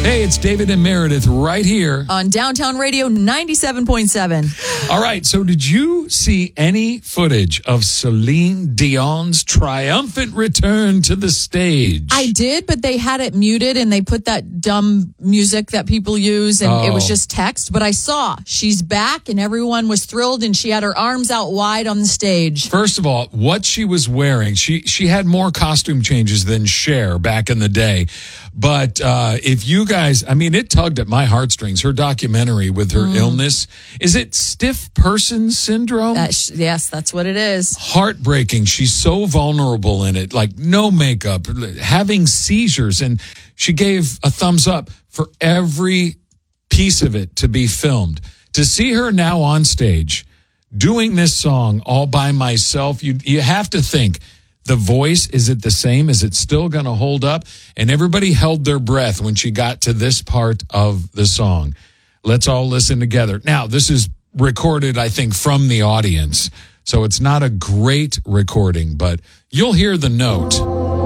Hey, it's David and Meredith right here on Downtown Radio 97.7. All right, so did you see any footage of Celine Dion's triumphant return to the stage? I did, but they had it muted and they put that dumb music that people use and it was just text. But I saw she's back and everyone was thrilled and she had her arms out wide on the stage. First of all, what she was wearing, she had more costume changes than Cher back in the day. But if you guys, I mean, it tugged at my heartstrings. Her documentary with her illness. Is it stiff person syndrome? Yes, that's what it is. Heartbreaking. She's so vulnerable in it, like no makeup, having seizures. And she gave a thumbs up for every piece of it to be filmed. To see her now on stage doing this song all by myself, you have to think, the voice, is it the same? Is it still going to hold up? And everybody held their breath when she got to this part of the song. Let's all listen together. Now, this is recorded, I think, from the audience. So it's not a great recording, but you'll hear the note.